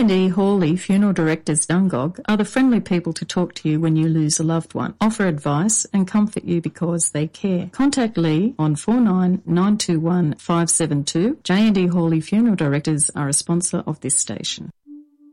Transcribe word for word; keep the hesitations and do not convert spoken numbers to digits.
and E Hawley Funeral Directors Dungog are the friendly people to talk to you when you lose a loved one, offer advice and comfort you because they care. Contact Lee on four nine nine two one five seven two. J and E Hawley Funeral Directors are a sponsor of this station.